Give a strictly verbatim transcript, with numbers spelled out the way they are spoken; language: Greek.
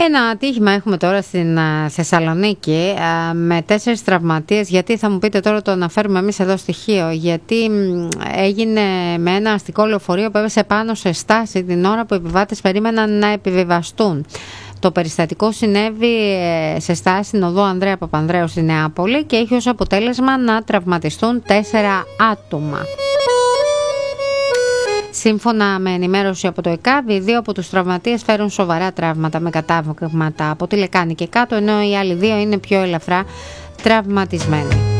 Ένα ατύχημα έχουμε τώρα στην Θεσσαλονίκη με τέσσερις τραυματίες. Γιατί θα μου πείτε τώρα το αναφέρουμε εμείς εδώ στοιχείο? Γιατί έγινε με ένα αστικό λεωφορείο που έβεσε πάνω σε στάση την ώρα που οι επιβάτες περίμεναν να επιβιβαστούν. Το περιστατικό συνέβη σε στάση στην οδό Ανδρέα Παπανδρέου στη Νεάπολη και είχε ως αποτέλεσμα να τραυματιστούν τέσσερα άτομα. Σύμφωνα με ενημέρωση από το ΕΚΑΒ, οι δύο από τους τραυματίες φέρουν σοβαρά τραύματα με κατάβγματα από τη λεκάνη και κάτω, ενώ οι άλλοι δύο είναι πιο ελαφρά τραυματισμένοι.